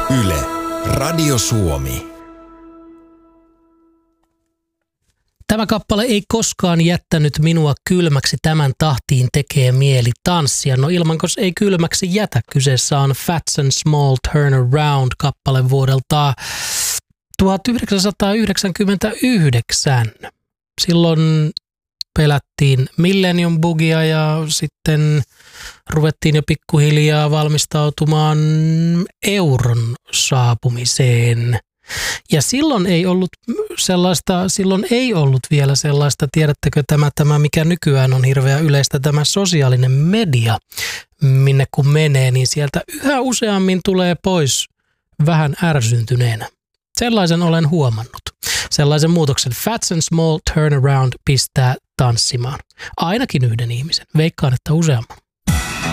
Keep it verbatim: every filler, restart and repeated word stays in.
Yle, Radio Suomi. Tämä kappale ei koskaan jättänyt minua kylmäksi, tämän tahtiin tekee mieli tanssia. No ilmankos ei kylmäksi jätä. Kyseessä on Fats and Small Turnaround kappale vuodelta tuhatyhdeksänsataayhdeksänkymmentäyhdeksän. Silloin pelättiin Millennium Bugia ja sitten ruvettiin jo pikkuhiljaa valmistautumaan euron saapumiseen. Ja silloin ei ollut sellaista, silloin ei ollut vielä sellaista, tiedättekö tämä, tämä mikä nykyään on hirveän yleistä, tämä sosiaalinen media, minne kun menee, niin sieltä yhä useammin tulee pois vähän ärsyntyneenä. Sellaisen olen huomannut. Sellaisen muutoksen Fats and Small Turnaround pistää tanssimaan. Ainakin yhden ihmisen. Veikkaan, että useamman.